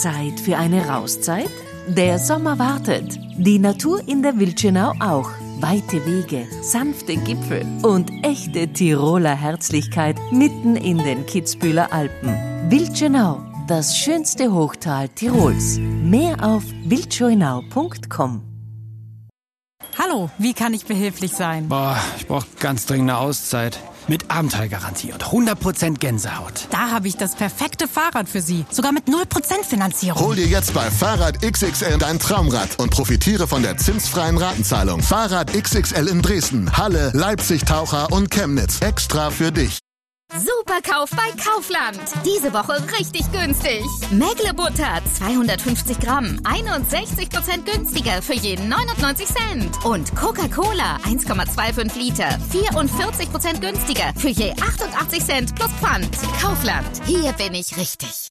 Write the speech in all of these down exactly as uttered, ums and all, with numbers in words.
Zeit für eine Rauszeit? Der Sommer wartet. Die Natur in der Wildschönau auch. Weite Wege, sanfte Gipfel und echte Tiroler Herzlichkeit mitten in den Kitzbüheler Alpen. Wildschönau, das schönste Hochtal Tirols. Mehr auf wildschönau punkt com. Hallo, wie kann ich behilflich sein? Boah, ich brauche ganz dringend eine Auszeit. Mit Abenteuergarantie und hundert Prozent Gänsehaut. Da habe ich das perfekte Fahrrad für Sie. Sogar mit null Prozent Finanzierung. Hol dir jetzt bei Fahrrad X X L dein Traumrad und profitiere von der zinsfreien Ratenzahlung. Fahrrad X X L in Dresden, Halle, Leipzig, Taucher und Chemnitz. Extra für dich. Superkauf bei Kaufland. Diese Woche richtig günstig. Mägle-Butter zweihundertfünfzig Gramm, einundsechzig Prozent günstiger für jeden neunundneunzig Cent. Und Coca-Cola eins Komma fünfundzwanzig Liter, vierundvierzig Prozent günstiger für je achtundachtzig Cent plus Pfand. Kaufland, hier bin ich richtig.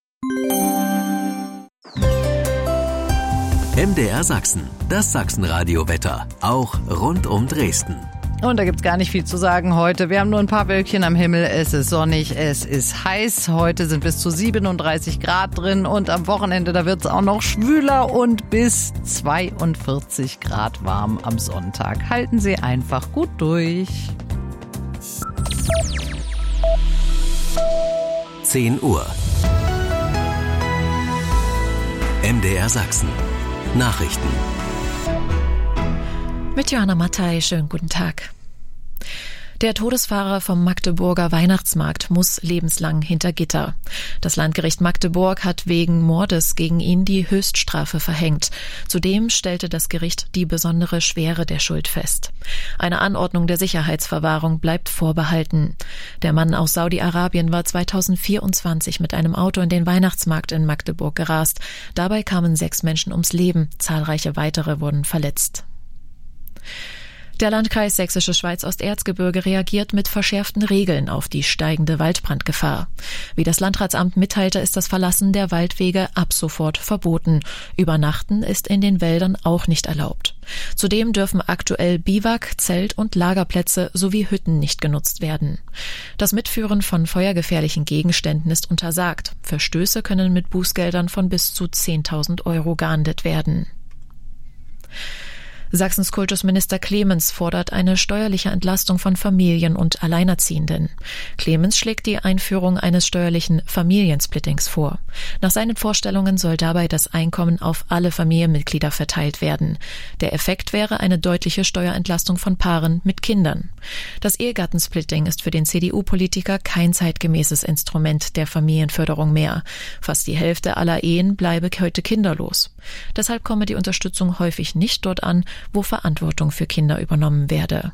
M D R Sachsen, das Sachsenradio-Wetter, auch rund um Dresden. Und da gibt's gar nicht viel zu sagen heute. Wir haben nur ein paar Wölkchen am Himmel. Es ist sonnig, es ist heiß. Heute sind bis zu siebenunddreißig Grad drin und am Wochenende, da wird's auch noch schwüler und bis zweiundvierzig Grad warm am Sonntag. Halten Sie einfach gut durch. zehn Uhr. M D R Sachsen. Nachrichten. Mit Johanna Mattei, schönen guten Tag. Der Todesfahrer vom Magdeburger Weihnachtsmarkt muss lebenslang hinter Gitter. Das Landgericht Magdeburg hat wegen Mordes gegen ihn die Höchststrafe verhängt. Zudem stellte das Gericht die besondere Schwere der Schuld fest. Eine Anordnung der Sicherheitsverwahrung bleibt vorbehalten. Der Mann aus Saudi-Arabien war zweitausendvierundzwanzig mit einem Auto in den Weihnachtsmarkt in Magdeburg gerast. Dabei kamen sechs Menschen ums Leben, zahlreiche weitere wurden verletzt. Der Landkreis Sächsische Schweiz-Osterzgebirge reagiert mit verschärften Regeln auf die steigende Waldbrandgefahr. Wie das Landratsamt mitteilte, ist das Verlassen der Waldwege ab sofort verboten. Übernachten ist in den Wäldern auch nicht erlaubt. Zudem dürfen aktuell Biwak, Zelt- und Lagerplätze sowie Hütten nicht genutzt werden. Das Mitführen von feuergefährlichen Gegenständen ist untersagt. Verstöße können mit Bußgeldern von bis zu zehntausend Euro geahndet werden. Sachsens Kultusminister Clemens fordert eine steuerliche Entlastung von Familien und Alleinerziehenden. Clemens schlägt die Einführung eines steuerlichen Familiensplittings vor. Nach seinen Vorstellungen soll dabei das Einkommen auf alle Familienmitglieder verteilt werden. Der Effekt wäre eine deutliche Steuerentlastung von Paaren mit Kindern. Das Ehegattensplitting ist für den C D U-Politiker kein zeitgemäßes Instrument der Familienförderung mehr. Fast die Hälfte aller Ehen bleibe heute kinderlos. Deshalb komme die Unterstützung häufig nicht dort an, wo Verantwortung für Kinder übernommen werde.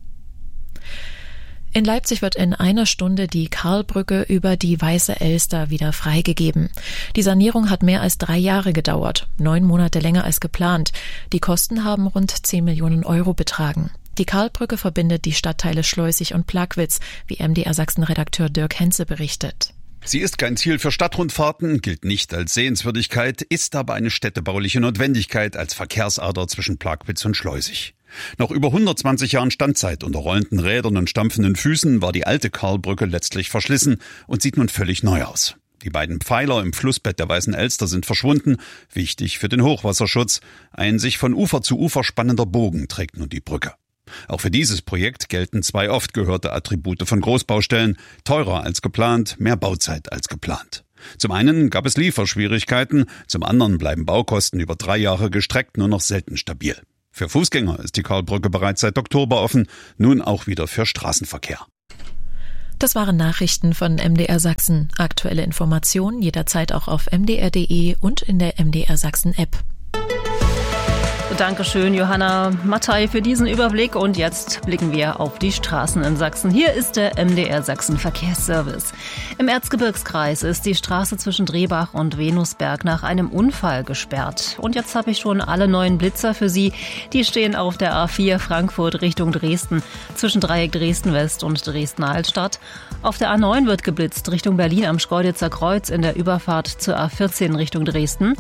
In Leipzig wird in einer Stunde die Karlbrücke über die Weiße Elster wieder freigegeben. Die Sanierung hat mehr als drei Jahre gedauert, neun Monate länger als geplant. Die Kosten haben rund zehn Millionen Euro betragen. Die Karlbrücke verbindet die Stadtteile Schleusig und Plagwitz, wie M D R Sachsen-Redakteur Dirk Henze berichtet. Sie ist kein Ziel für Stadtrundfahrten, gilt nicht als Sehenswürdigkeit, ist aber eine städtebauliche Notwendigkeit als Verkehrsader zwischen Plagwitz und Schleusig. Nach über hundertzwanzig Jahren Standzeit unter rollenden Rädern und stampfenden Füßen war die alte Karlbrücke letztlich verschlissen und sieht nun völlig neu aus. Die beiden Pfeiler im Flussbett der Weißen Elster sind verschwunden, wichtig für den Hochwasserschutz. Ein sich von Ufer zu Ufer spannender Bogen trägt nun die Brücke. Auch für dieses Projekt gelten zwei oft gehörte Attribute von Großbaustellen: teurer als geplant, mehr Bauzeit als geplant. Zum einen gab es Lieferschwierigkeiten, zum anderen bleiben Baukosten über drei Jahre gestreckt nur noch selten stabil. Für Fußgänger ist die Karlbrücke bereits seit Oktober offen, nun auch wieder für Straßenverkehr. Das waren Nachrichten von M D R Sachsen. Aktuelle Informationen jederzeit auch auf m d r punkt d e und in der M D R Sachsen App. Dankeschön, Johanna Mattei, für diesen Überblick. Und jetzt blicken wir auf die Straßen in Sachsen. Hier ist der M D R Sachsen Verkehrsservice. Im Erzgebirgskreis ist die Straße zwischen Drehbach und Venusberg nach einem Unfall gesperrt. Und jetzt habe ich schon alle neuen Blitzer für Sie. Die stehen auf der A vier Frankfurt Richtung Dresden, zwischen Dreieck Dresden-West und Dresden-Altstadt. Auf der A neun wird geblitzt Richtung Berlin am Schkeuditzer Kreuz in der Überfahrt zur A vierzehn Richtung Dresden.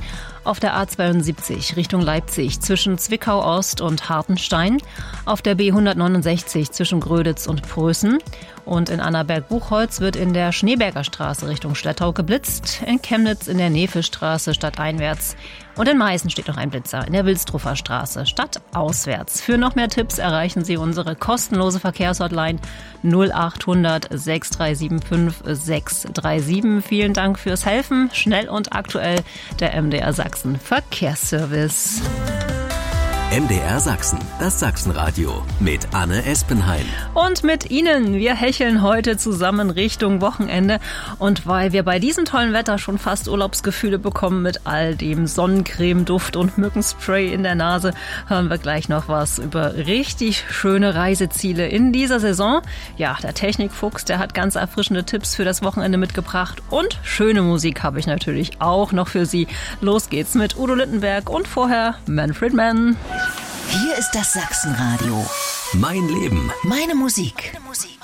Auf der A zweiundsiebzig Richtung Leipzig zwischen Zwickau Ost und Hartenstein. Auf der B hundertneunundsechzig zwischen Gröditz und Prößen. Und in Annaberg-Buchholz wird in der Schneeberger Straße Richtung Schlettau geblitzt. In Chemnitz in der Nefelstraße stadteinwärts. Und in Meißen steht noch ein Blitzer in der Wilstruffer Straße stadtauswärts. Für noch mehr Tipps erreichen Sie unsere kostenlose Verkehrshotline null achthundert sechs drei sieben fünf sechs drei sieben. Vielen Dank fürs Helfen. Schnell und aktuell der M D R Sachsen Verkehrsservice. M D R Sachsen, das Sachsenradio mit Anne Espenheim. Und mit Ihnen, wir hecheln heute zusammen Richtung Wochenende. Und weil wir bei diesem tollen Wetter schon fast Urlaubsgefühle bekommen mit all dem Sonnencreme, Duft und Mückenspray in der Nase, hören wir gleich noch was über richtig schöne Reiseziele in dieser Saison. Ja, der Technikfuchs, der hat ganz erfrischende Tipps für das Wochenende mitgebracht. Und schöne Musik habe ich natürlich auch noch für Sie. Los geht's mit Udo Lindenberg und vorher Manfred Mann. Hier ist das Sachsenradio. Mein Leben. Meine Musik. Meine Musik.